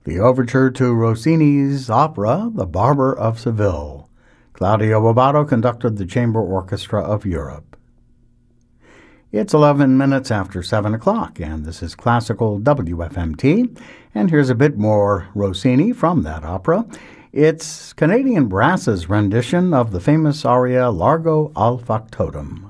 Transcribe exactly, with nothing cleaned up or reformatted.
the overture to Rossini's opera, The Barber of Seville. Claudio Abbado conducted the Chamber Orchestra of Europe. It's eleven minutes after seven o'clock, and this is Classical W F M T, and here's a bit more Rossini from that opera. It's Canadian Brass's rendition of the famous aria Largo al Factotum.